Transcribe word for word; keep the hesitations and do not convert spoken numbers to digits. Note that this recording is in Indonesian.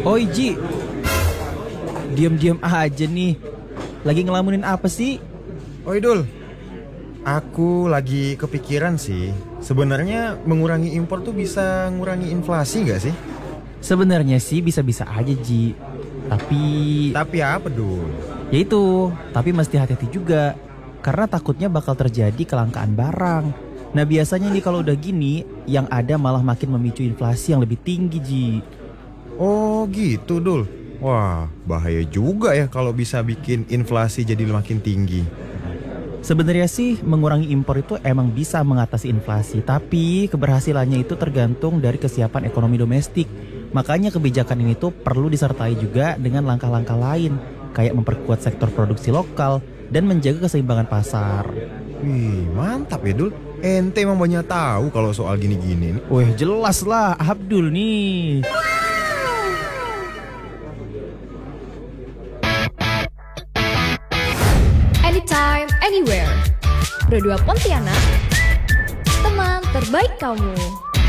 Oi Ji, diam-diam aja nih. Lagi ngelamunin apa sih? Oi Dul, aku lagi kepikiran sih. Sebenarnya mengurangi impor tuh bisa ngurangi inflasi gak sih? Sebenarnya sih bisa-bisa aja Ji. Tapi Tapi apa Dul? ya itu, tapi mesti hati-hati juga. Karena takutnya bakal terjadi kelangkaan barang. Nah biasanya nih kalau udah gini, yang ada malah makin memicu inflasi yang lebih tinggi Ji. Oh gitu Dul. Wah bahaya juga ya kalau bisa bikin inflasi jadi makin tinggi. Sebenarnya sih mengurangi impor itu emang bisa mengatasi inflasi, tapi keberhasilannya itu tergantung dari kesiapan ekonomi domestik. Makanya kebijakan ini tuh perlu disertai juga dengan langkah-langkah lain, kayak memperkuat sektor produksi lokal dan menjaga keseimbangan pasar. Wih mantap ya Dul. Ente emang banyak tahu kalau soal gini-gini nih. Wih jelas lah Abdul nih. Anytime, anywhere. Pro dua Pontianak, teman terbaik kamu.